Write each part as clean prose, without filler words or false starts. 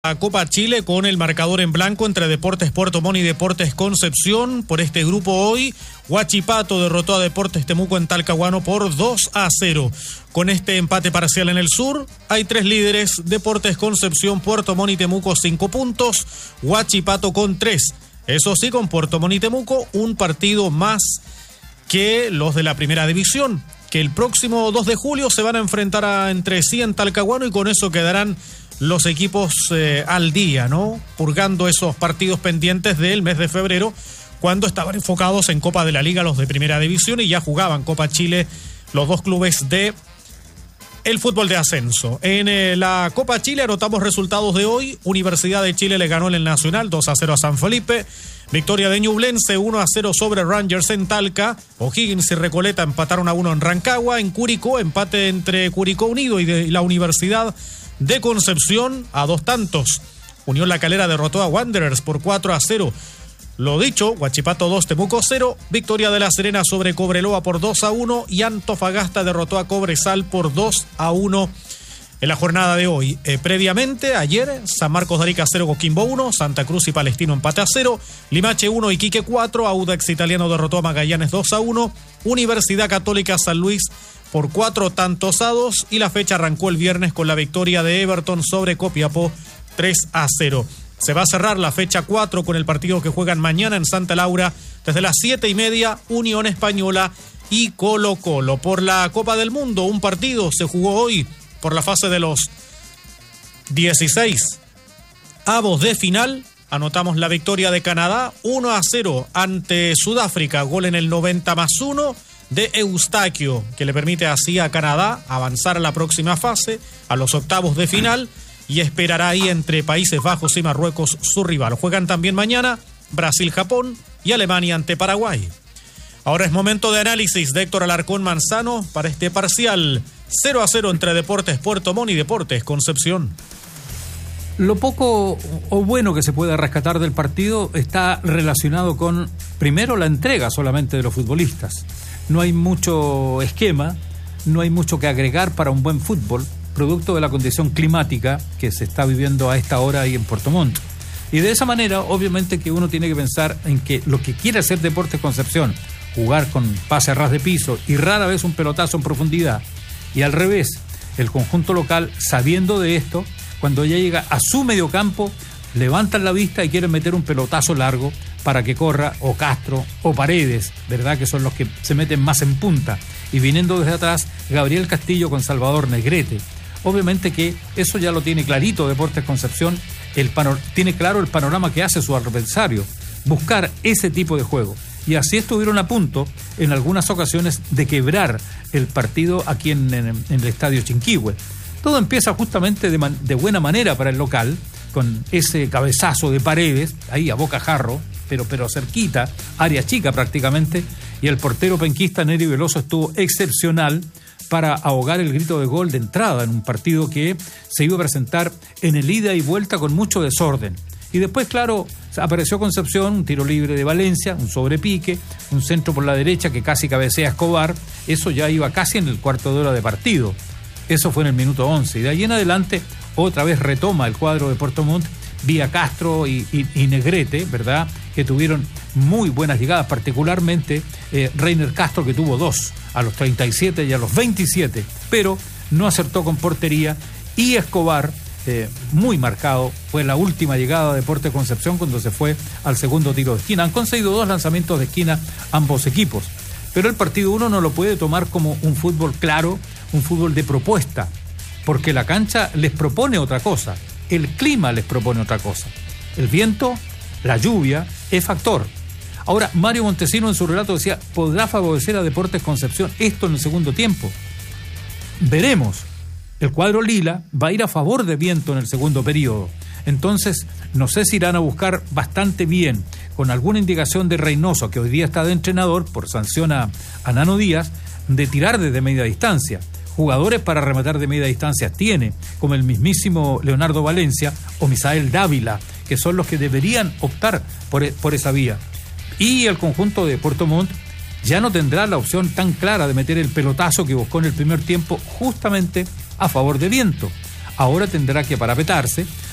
La Copa Chile con el marcador en blanco entre Deportes Puerto Montt y Deportes Concepción. Por este grupo hoy, Huachipato derrotó a Deportes Temuco en Talcahuano por 2-0. Con este empate parcial en el sur, hay 3 líderes: Deportes Concepción, Puerto Montt y Temuco 5 puntos, Huachipato con 3. Eso sí, con Puerto Montt y Temuco un partido más que los de la primera división, que el próximo 2 de julio se van a enfrentar entre sí en Talcahuano, y con eso quedarán los equipos al día, ¿no? Purgando esos partidos pendientes del mes de febrero, cuando estaban enfocados en Copa de la Liga los de Primera División y ya jugaban Copa Chile los 2 clubes de el fútbol de ascenso. En la Copa Chile anotamos resultados de hoy. Universidad de Chile le ganó en el Nacional 2-0 a San Felipe. Victoria de Ñublense 1-0 sobre Rangers en Talca. O'Higgins y Recoleta empataron a 1 en Rancagua. En Curicó, empate entre Curicó Unido y la Universidad de Concepción a 2 tantos. Unión La Calera derrotó a Wanderers por 4-0. Lo dicho, Huachipato 2, Temuco 0. Victoria de La Serena sobre Cobreloa por 2-1. Y Antofagasta derrotó a Cobresal por 2-1 en la jornada de hoy. Previamente, ayer, San Marcos de Arica 0, Coquimbo 1. Santa Cruz y Palestino empate a 0. Limache 1, Iquique 4. Audax Italiano derrotó a Magallanes 2-1. Universidad Católica San Luis por 4 tantos a 2, y la fecha arrancó el viernes con la victoria de Everton sobre Copiapó 3-0. Se va a cerrar la fecha 4 con el partido que juegan mañana en Santa Laura desde las 7:30, Unión Española y Colo Colo. Por la Copa del Mundo, un partido se jugó hoy por la fase de los 16 avos de final. Anotamos la victoria de Canadá 1-0 ante Sudáfrica, gol en el 90+1 de Eustaquio, que le permite así a Canadá avanzar a la próxima fase, a los octavos de final, y esperará ahí entre Países Bajos y Marruecos su rival. Juegan también mañana Brasil-Japón y Alemania ante Paraguay. Ahora es momento de análisis de Héctor Alarcón Manzano para este parcial 0-0 entre Deportes Puerto Montt y Deportes Concepción. Lo poco o bueno que se pueda rescatar del partido está relacionado con, primero, la entrega solamente de los futbolistas. No hay mucho esquema, no hay mucho que agregar para un buen fútbol, producto de la condición climática que se está viviendo a esta hora ahí en Puerto Montt. Y de esa manera, obviamente, que uno tiene que pensar en que lo que quiere hacer Deportes Concepción, jugar con pase a ras de piso y rara vez un pelotazo en profundidad, y al revés, el conjunto local, sabiendo de esto, cuando ya llega a su mediocampo, levantan la vista y quieren meter un pelotazo largo para que corra o Castro o Paredes, ¿verdad? Que son los que se meten más en punta. Y viniendo desde atrás, Gabriel Castillo con Salvador Negrete. Obviamente que eso ya lo tiene clarito Deportes Concepción, tiene claro el panorama que hace su adversario, buscar ese tipo de juego. Y así estuvieron a punto, en algunas ocasiones, de quebrar el partido aquí en el Estadio Chinquihue. Todo empieza justamente de buena manera para el local, con ese cabezazo de Paredes, ahí a bocajarro, pero cerquita, área chica prácticamente, y el portero penquista Neri Veloso estuvo excepcional para ahogar el grito de gol de entrada en un partido que se iba a presentar en el ida y vuelta con mucho desorden. Y después, claro, apareció Concepción, un tiro libre de Valencia, un sobrepique, un centro por la derecha que casi cabecea Escobar. Eso ya iba casi en el cuarto de hora de partido. Eso fue en el minuto 11. Y de ahí en adelante, otra vez retoma el cuadro de Puerto Montt, vía Castro y Negrete, ¿verdad? Que tuvieron muy buenas llegadas, particularmente Reiner Castro, que tuvo 2 a los 37 y a los 27, pero no acertó con portería. Y Escobar, muy marcado, fue la última llegada de Deportes Concepción cuando se fue al segundo tiro de esquina. Han conseguido 2 lanzamientos de esquina ambos equipos, pero el partido uno no lo puede tomar como un fútbol claro, un fútbol de propuesta, porque la cancha les propone otra cosa, el clima les propone otra cosa. El viento, la lluvia, es factor. Ahora, Mario Montesino en su relato decía, ¿podrá favorecer a Deportes Concepción esto en el segundo tiempo? Veremos. El cuadro lila va a ir a favor de viento en el segundo periodo. Entonces, no sé si irán a buscar bastante bien, con alguna indicación de Reynoso, que hoy día está de entrenador por sanción a Nano Díaz, de tirar desde media distancia. Jugadores para rematar de media distancia tiene, como el mismísimo Leonardo Valencia o Misael Dávila, que son los que deberían optar por esa vía. Y el conjunto de Puerto Montt ya no tendrá la opción tan clara de meter el pelotazo que buscó en el primer tiempo justamente a favor de viento. Ahora tendrá que parapetarse,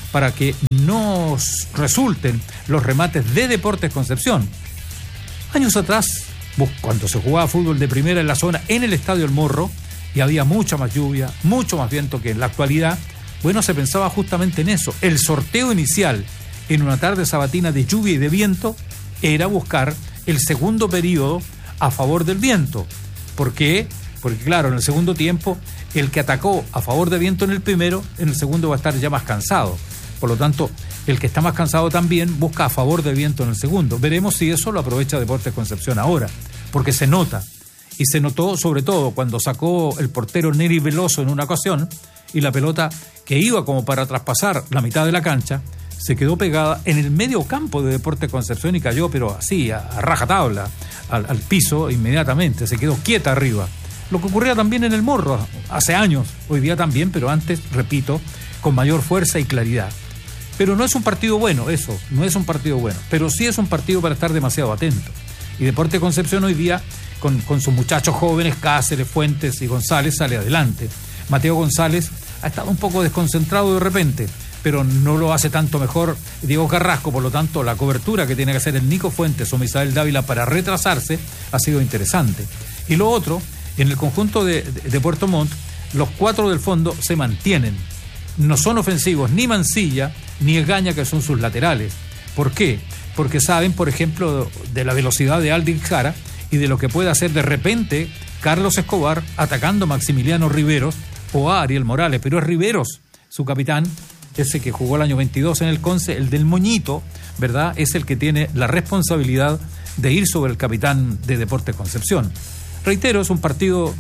para que no resulten los remates de Deportes Concepción. Años atrás, cuando se jugaba fútbol de primera en la zona, en el Estadio El Morro, y había mucha más lluvia, mucho más viento que en la actualidad, bueno, se pensaba justamente en eso. El sorteo inicial en una tarde sabatina de lluvia y de viento era buscar el segundo periodo a favor del viento. ¿Por qué? Porque claro, en el segundo tiempo, el que atacó a favor de viento en el primero, en el segundo va a estar ya más cansado. Por lo tanto, el que está más cansado también busca a favor del viento en el segundo. Veremos si eso lo aprovecha Deportes Concepción ahora, porque se nota. Y se notó sobre todo cuando sacó el portero Neri Veloso en una ocasión y la pelota que iba como para traspasar la mitad de la cancha se quedó pegada en el medio campo de Deportes Concepción y cayó, pero así, a rajatabla, al piso inmediatamente. Se quedó quieta arriba. Lo que ocurría también en el Morro hace años, hoy día también, pero antes, repito, con mayor fuerza y claridad. Pero no es un partido bueno, eso, no es un partido bueno, pero sí es un partido para estar demasiado atento. Y Deportes Concepción hoy día, con sus muchachos jóvenes, Cáceres, Fuentes y González, sale adelante. Mateo González ha estado un poco desconcentrado de repente, pero no lo hace tanto mejor Diego Carrasco. Por lo tanto, la cobertura que tiene que hacer el Nico Fuentes o Misael Dávila para retrasarse ha sido interesante. Y lo otro, en el conjunto de Puerto Montt, los 4 del fondo se mantienen. No son ofensivos ni Mancilla ni Egaña, que son sus laterales. ¿Por qué? Porque saben, por ejemplo, de la velocidad de Aldin Jara y de lo que puede hacer de repente Carlos Escobar atacando a Maximiliano Riveros o a Ariel Morales. Pero es Riveros, su capitán, ese que jugó el año 22 en el Conce, el del moñito, ¿verdad? Es el que tiene la responsabilidad de ir sobre el capitán de Deportes Concepción. Reitero, es un partido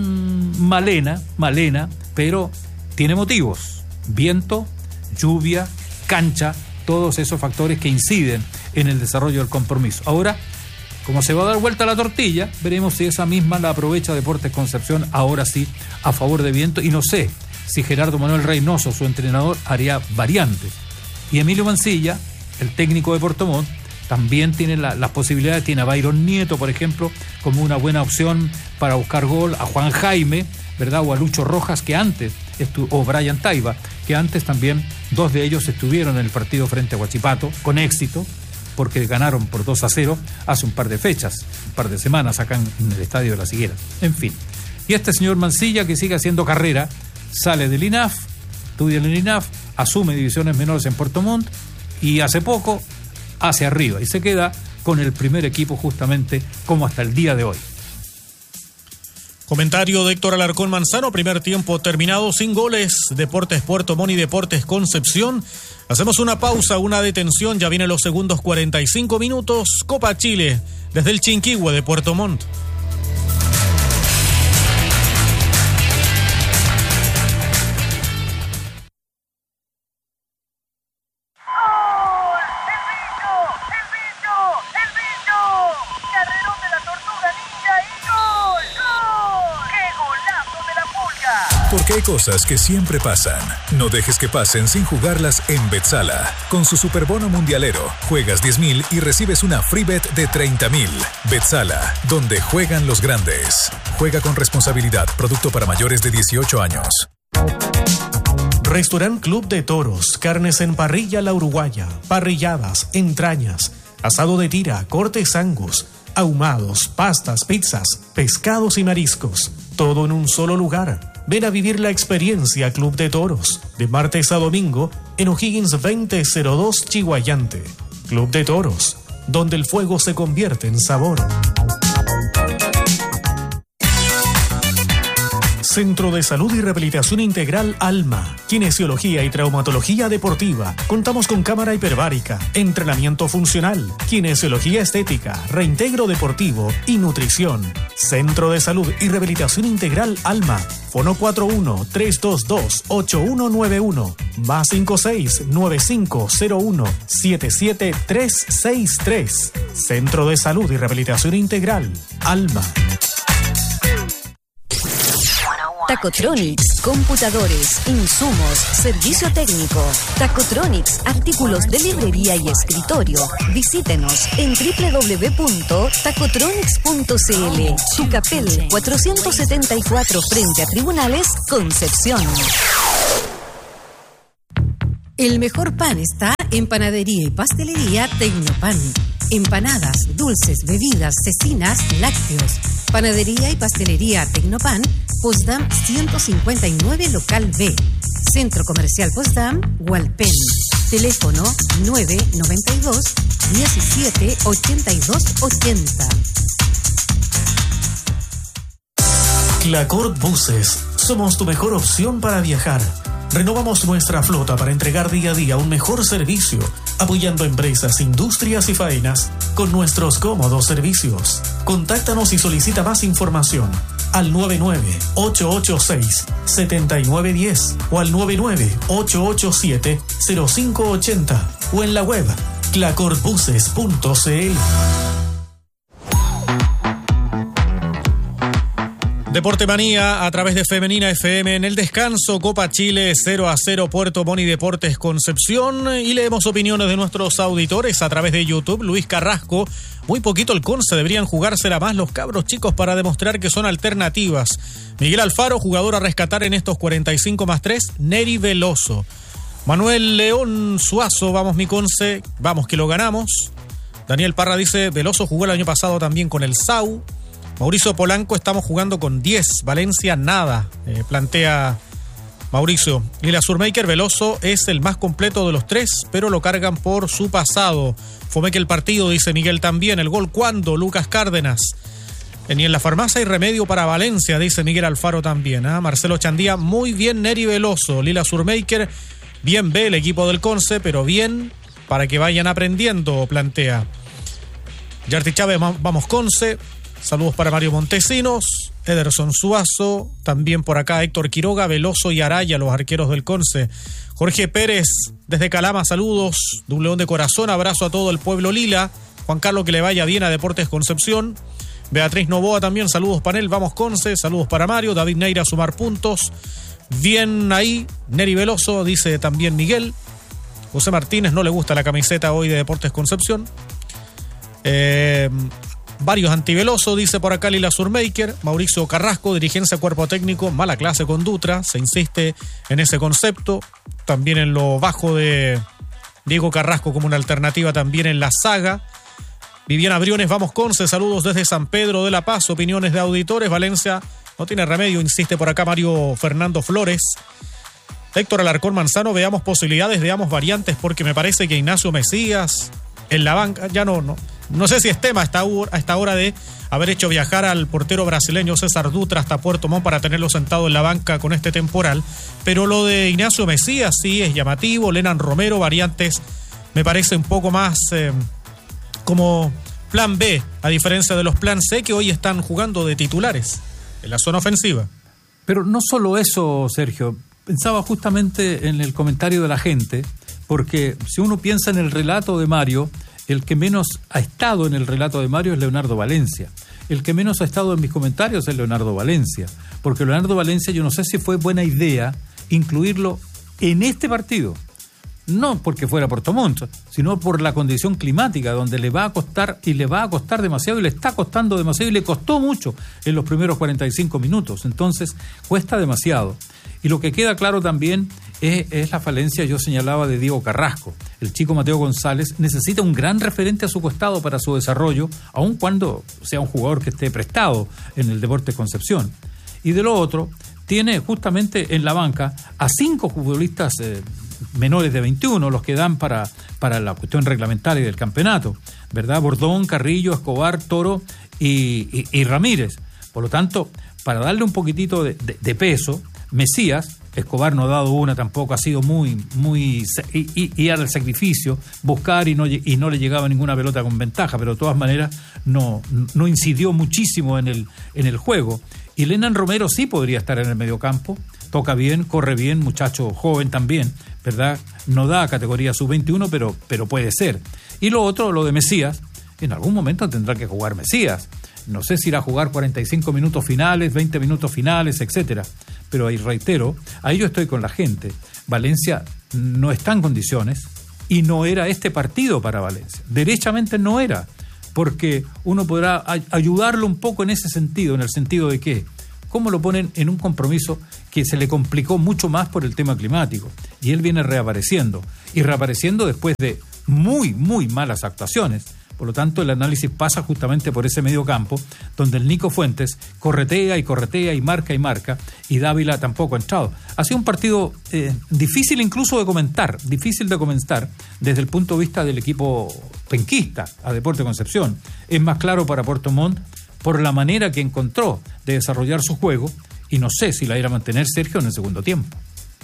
malena, pero tiene motivos. Viento, lluvia, cancha, todos esos factores que inciden en el desarrollo del compromiso. Ahora, como se va a dar vuelta la tortilla, veremos si esa misma la aprovecha Deportes Concepción, ahora sí, a favor de viento, y no sé si Gerardo Manuel Reynoso, su entrenador, haría variantes. Y Emilio Mancilla, el técnico de Puerto Montt, también tiene las posibilidades. Tiene a Byron Nieto, por ejemplo, como una buena opción para buscar gol, a Juan Jaime, ¿verdad? O a Lucho Rojas, que antes, o Brian Taiba, que antes también 2 de ellos estuvieron en el partido frente a Huachipato, con éxito, porque ganaron por 2-0 hace un par de fechas, un par de semanas acá en el Estadio de las Higueras. En fin. Y este señor Mancilla, que sigue haciendo carrera, sale del INAF, estudia en el INAF, asume divisiones menores en Puerto Montt y hace poco hacia arriba y se queda con el primer equipo justamente como hasta el día de hoy. Comentario de Héctor Alarcón Manzano, primer tiempo terminado, sin goles, Deportes Puerto Montt y Deportes Concepción. Hacemos una pausa, una detención, ya vienen los segundos 45 minutos, Copa Chile, desde el Chinquihue de Puerto Montt. Porque hay cosas que siempre pasan. No dejes que pasen sin jugarlas en Betsala. Con su superbono mundialero, juegas 10,000 y recibes una free bet de 30,000. Betsala, donde juegan los grandes. Juega con responsabilidad. Producto para mayores de 18 años. Restaurant Club de Toros, carnes en parrilla La Uruguaya, parrilladas, entrañas, asado de tira, cortes Angus, ahumados, pastas, pizzas, pescados y mariscos. Todo en un solo lugar. Ven a vivir la experiencia Club de Toros, de martes a domingo, en O'Higgins 2002 Chihuayante. Club de Toros, donde el fuego se convierte en sabor. Centro de Salud y Rehabilitación Integral Alma, Kinesiología y Traumatología Deportiva. Contamos con cámara hiperbárica, entrenamiento funcional, kinesiología estética, reintegro deportivo y nutrición. Centro de Salud y Rehabilitación Integral Alma. Fono 41-322-8191, más 56-9501-77363. Centro de Salud y Rehabilitación Integral Alma. Tacotronics, computadores, insumos, servicio técnico. Tacotronics, artículos de librería y escritorio. Visítenos en www.tacotronics.cl. Tucapel 474 frente a Tribunales, Concepción. El mejor pan está en Panadería y Pastelería Tecnopan. Empanadas, dulces, bebidas, cecinas, lácteos. Panadería y Pastelería Tecnopan, Potsdam 159, local B. Centro Comercial Potsdam, Hualpén. Teléfono 992 17 82 80. Clacort Buses. Somos tu mejor opción para viajar. Renovamos nuestra flota para entregar día a día un mejor servicio, apoyando empresas, industrias y faenas con nuestros cómodos servicios. Contáctanos y solicita más información al 99-886-7910 o al 99-887-0580 o en la web clacortbuses.cl. Deporte Manía a través de Femenina FM. En el descanso, Copa Chile 0-0 Puerto Montt y Deportes Concepción. Y leemos opiniones de nuestros auditores a través de YouTube. Luis Carrasco: muy poquito el Conce, deberían jugársela más los cabros chicos para demostrar que son alternativas. Miguel Alfaro: jugador a rescatar en estos 45+3, Neri Veloso. Manuel León Suazo: vamos mi Conce, vamos que lo ganamos. Daniel Parra dice: Veloso jugó el año pasado también con el SAU. Mauricio Polanco: estamos jugando con 10, Valencia nada, plantea Mauricio. Lila Surmaker: Veloso es el más completo de los tres, pero lo cargan por su pasado. Fomeque el partido, dice Miguel también. El gol cuando, Lucas Cárdenas. Ni en la farmacia hay remedio para Valencia, dice Miguel Alfaro también. Marcelo Chandía: muy bien Neri Veloso. Lila Surmaker: bien ve el equipo del Conce, pero bien para que vayan aprendiendo, plantea. Yarti Chávez: vamos Conce. Saludos para Mario Montesinos, Ederson Suazo, también por acá Héctor Quiroga, Veloso y Araya, los arqueros del Conce. Jorge Pérez, desde Calama, saludos, de un león de corazón, abrazo a todo el pueblo lila. Juan Carlos: que le vaya bien a Deportes Concepción. Beatriz Novoa también, saludos panel, vamos Conce, saludos para Mario. David Neira: sumar puntos. Bien ahí, Neri Veloso, dice también Miguel. José Martínez: no le gusta la camiseta hoy de Deportes Concepción. Varios antiveloso, dice por acá Lila Surmaker. Mauricio Carrasco: dirigencia, cuerpo técnico, mala clase con Dutra. Se insiste en ese concepto. También en lo bajo de Diego Carrasco como una alternativa también en la saga. Viviana Briones: vamos Conce, saludos desde San Pedro de la Paz. Opiniones de auditores: Valencia no tiene remedio, insiste por acá Mario Fernando Flores. Héctor Alarcón Manzano: veamos posibilidades, veamos variantes, porque me parece que Ignacio Mesías en la banca ya no sé si es tema a esta hora de haber hecho viajar al portero brasileño César Dutra hasta Puerto Montt para tenerlo sentado en la banca con este temporal, pero lo de Ignacio Mesías sí es llamativo. Lenan Romero, variantes, me parece un poco más como plan B, a diferencia de los plan C que hoy están jugando de titulares en la zona ofensiva. Pero no solo eso, Sergio, pensaba justamente en el comentario de la gente, porque si uno piensa en el relato de Mario, el que menos ha estado en el relato de Mario es Leonardo Valencia. El que menos ha estado en mis comentarios es Leonardo Valencia. Porque Leonardo Valencia, yo no sé si fue buena idea incluirlo en este partido. No porque fuera Puerto Montt, sino por la condición climática, donde le va a costar demasiado, y le está costando demasiado, y le costó mucho en los primeros 45 minutos. Entonces, cuesta demasiado. Y lo que queda claro también es la falencia, yo señalaba, de Diego Carrasco. El chico Mateo González necesita un gran referente a su costado para su desarrollo, aun cuando sea un jugador que esté prestado en el Deportes Concepción. Y de lo otro, tiene justamente en la banca a 5 futbolistas menores de 21, los que dan para la cuestión reglamentaria del campeonato, ¿verdad? Bordón, Carrillo, Escobar, Toro y Ramírez. Por lo tanto, para darle un poquitito de peso, Mesías, Escobar no ha dado una tampoco, ha sido muy y al sacrificio, buscar y no le llegaba ninguna pelota con ventaja, pero de todas maneras no incidió muchísimo en el juego. Y Lenan Romero sí podría estar en el mediocampo, toca bien, corre bien, muchacho joven también, ¿verdad? No da categoría sub-21, pero puede ser. Y lo otro, lo de Mesías, en algún momento tendrá que jugar Mesías. No sé si irá a jugar 45 minutos finales, 20 minutos finales, etcétera. Pero ahí reitero, ahí yo estoy con la gente. Valencia no está en condiciones y no era este partido para Valencia. Derechamente no era, porque uno podrá ayudarlo un poco en ese sentido, en el sentido de que, ¿cómo lo ponen en un compromiso que se le complicó mucho más por el tema climático. Y él viene reapareciendo. Y reapareciendo después de muy, muy malas actuaciones. Por lo tanto, el análisis pasa justamente por ese medio campo, donde el Nico Fuentes corretea y marca, y Dávila tampoco ha entrado. Ha sido un partido difícil incluso de comentar, desde el punto de vista del equipo penquista a Deportes Concepción. Es más claro para Puerto Montt por la manera que encontró de desarrollar su juego, y no sé si la irá a mantener Sergio en el segundo tiempo.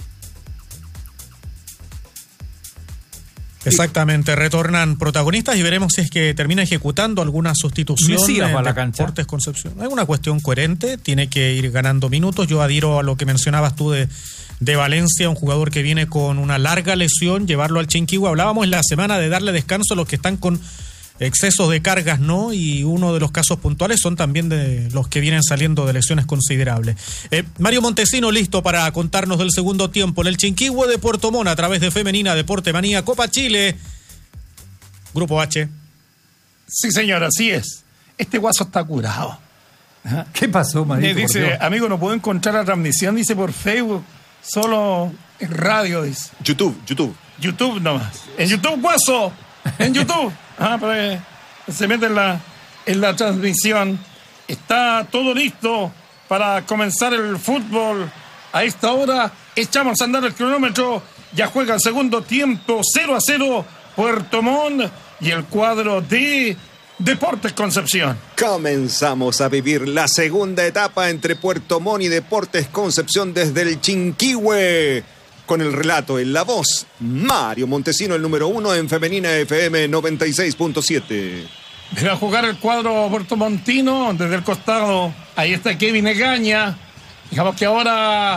Exactamente, retornan protagonistas y veremos si es que termina ejecutando alguna sustitución Mesías va a la cancha. Deportes Concepción. Es una cuestión coherente, tiene que ir ganando minutos. Yo adhiero a lo que mencionabas tú de Valencia, un jugador que viene con una larga lesión, llevarlo al Chinquihue. Hablábamos en la semana de darle descanso a los que están con excesos de cargas, ¿no? Y uno de los casos puntuales son también de los que vienen saliendo de lesiones considerables. Mario Montesino, listo para contarnos del segundo tiempo en el Chinquihue de Puerto Montt a través de Femenina Deporte Manía Copa Chile, Grupo H. Sí, señor, así es. Este guaso está curado. ¿Ah? ¿Qué pasó, Mario? Dice, amigo, no puedo encontrar la transmisión, dice, por Facebook, solo en radio, dice. YouTube nomás. En YouTube, guaso. En YouTube. Pues se mete en la transmisión. Está todo listo para comenzar el fútbol. A esta hora echamos a andar el cronómetro. Ya juega el segundo tiempo, 0-0 Puerto Montt y el cuadro de Deportes Concepción. Comenzamos a vivir la segunda etapa entre Puerto Montt y Deportes Concepción desde el Chinquihue. Con el relato en la voz, Mario Montesino, el número 1 en Femenina FM 96.7. Debe a jugar el cuadro puertomontino desde el costado. Ahí está Kevin Egaña. Digamos que ahora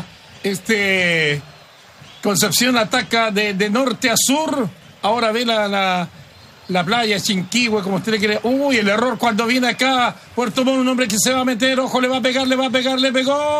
Concepción ataca de norte a sur. Ahora ve la playa Chinquihue, como usted le quiere. Uy, el error cuando viene acá Puerto Montt, un hombre que se va a meter. Ojo, le va a pegar, le pegó.